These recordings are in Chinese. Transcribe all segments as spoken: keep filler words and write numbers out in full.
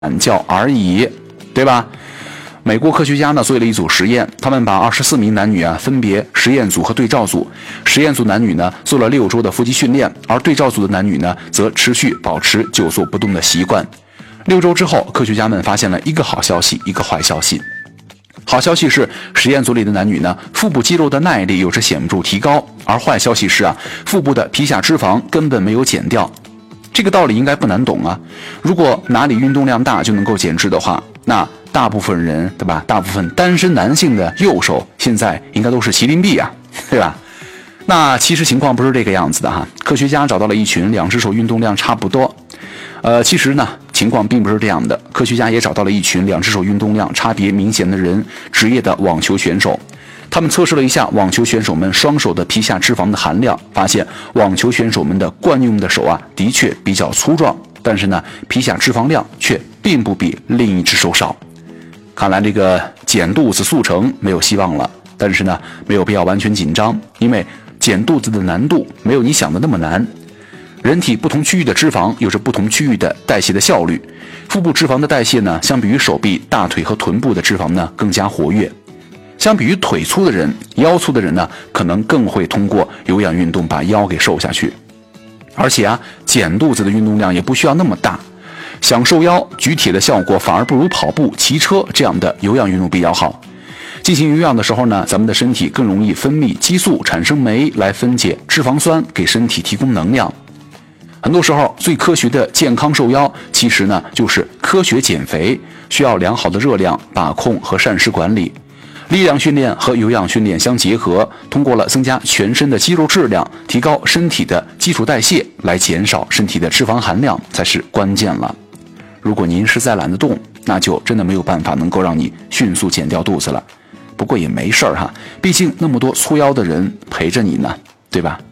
懒觉而已，对吧？美国科学家呢做了一组实验，他们把二十四名男女啊分别实验组和对照组。实验组男女呢做了六周的腹肌训练，而对照组的男女呢则持续保持久坐不动的习惯。六周之后，科学家们发现了一个好消息，一个坏消息。好消息是，实验组里的男女呢腹部肌肉的耐力有着显著提高，而坏消息是啊，腹部的皮下脂肪根本没有减掉。这个道理应该不难懂啊。如果哪里运动量大就能够减脂的话，那大部分人，对吧？大部分单身男性的右手现在应该都是麒麟臂啊，对吧？那其实情况不是这个样子的哈。科学家找到了一群两只手运动量差不多，呃，其实呢情况并不是这样的。科学家也找到了一群两只手运动量差别明显的人，职业的网球选手。他们测试了一下网球选手们双手的皮下脂肪的含量，发现网球选手们的惯用的手啊的确比较粗壮，但是呢皮下脂肪量却并不比另一只手少。看来这个减肚子速成没有希望了，但是呢没有必要完全紧张，因为减肚子的难度没有你想的那么难。人体不同区域的脂肪有着不同区域的代谢的效率，腹部脂肪的代谢呢相比于手臂、大腿和臀部的脂肪呢更加活跃。相比于腿粗的人，腰粗的人呢可能更会通过有氧运动把腰给瘦下去。而且啊减肚子的运动量也不需要那么大，想瘦腰举铁的效果反而不如跑步、骑车这样的有氧运动比较好。进行有氧的时候呢，咱们的身体更容易分泌激素，产生酶来分解脂肪酸，给身体提供能量。很多时候最科学的健康瘦腰其实呢就是科学减肥，需要良好的热量把控和膳食管理。力量训练和有氧训练相结合，通过了增加全身的肌肉质量，提高身体的基础代谢，来减少身体的脂肪含量才是关键了。如果您实在懒得动，那就真的没有办法能够让你迅速减掉肚子了。不过也没事儿哈，毕竟那么多粗腰的人陪着你呢，对吧？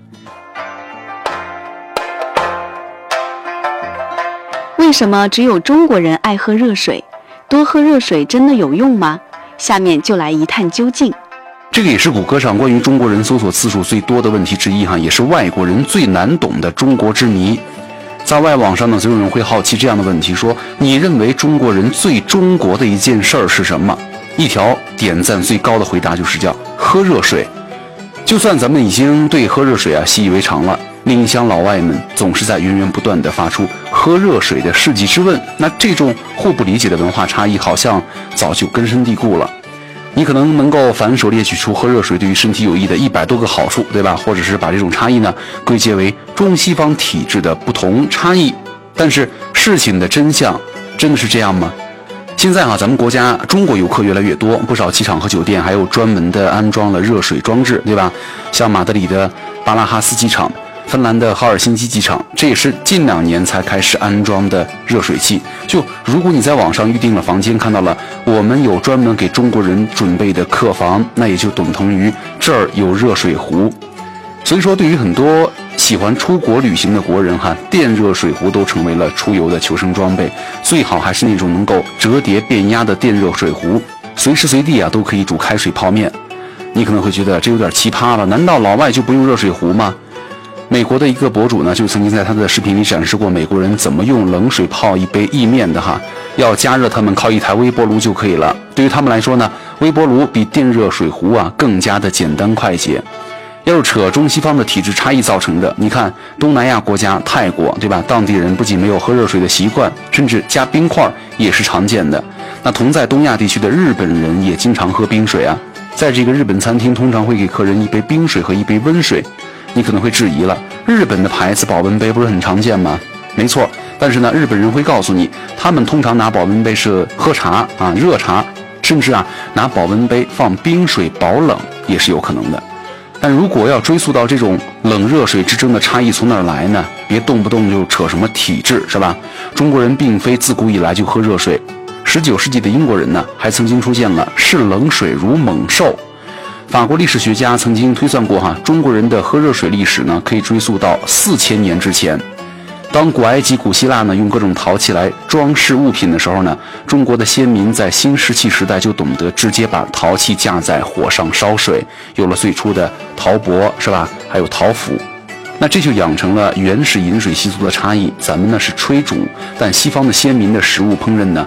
为什么只有中国人爱喝热水？多喝热水真的有用吗？下面就来一探究竟。 这个也是谷歌上关于中国人搜索次数最多的问题之一哈，也是外国人最难懂的中国之谜。在外网上呢，总有人会好奇这样的问题，说你认为中国人最中国的一件事儿是什么？一条点赞最高的回答就是叫喝热水。就算咱们已经对喝热水啊习以为常了，另一厢老外们总是在源源不断地发出喝热水的世纪之问，那这种互不理解的文化差异好像早就根深蒂固了。你可能能够反手列举出喝热水对于身体有益的一百多个好处，对吧？或者是把这种差异呢归结为中西方体质的不同差异。但是事情的真相真的是这样吗？现在啊，咱们国家中国游客越来越多，不少机场和酒店还有专门的安装了热水装置，对吧？像马德里的巴拉哈斯机场、芬兰的哈尔辛基机场，这也是近两年才开始安装的热水器。就如果你在网上预订了房间，看到了我们有专门给中国人准备的客房，那也就等同于这儿有热水壶。所以说，对于很多喜欢出国旅行的国人哈，电热水壶都成为了出游的求生装备。最好还是那种能够折叠变压的电热水壶，随时随地啊都可以煮开水泡面。你可能会觉得这有点奇葩了，难道老外就不用热水壶吗？美国的一个博主呢，就曾经在他的视频里展示过美国人怎么用冷水泡一杯意面的哈。要加热他们靠一台微波炉就可以了。对于他们来说呢，微波炉比电热水壶啊更加的简单快捷。要是扯中西方的体质差异造成的，你看东南亚国家泰国，对吧？当地人不仅没有喝热水的习惯，甚至加冰块也是常见的。那同在东亚地区的日本人也经常喝冰水啊。在这个日本餐厅，通常会给客人一杯冰水和一杯温水。你可能会质疑了，日本的牌子保温杯不是很常见吗？没错，但是呢，日本人会告诉你，他们通常拿保温杯是喝茶啊，热茶，甚至啊拿保温杯放冰水保冷也是有可能的。但如果要追溯到这种冷热水之争的差异从哪儿来呢？别动不动就扯什么体质，是吧？中国人并非自古以来就喝热水。十九世纪的英国人呢，还曾经出现了视冷水如猛兽。法国历史学家曾经推算过哈，中国人的喝热水历史呢，可以追溯到四千年之前。当古埃及、古希腊呢用各种陶器来装饰物品的时候呢，中国的先民在新石器时代就懂得直接把陶器架在火上烧水，有了最初的陶钵，是吧？还有陶釜。 那这就养成了原始饮水习俗的差异。咱们呢是炊煮，但西方的先民的食物烹饪呢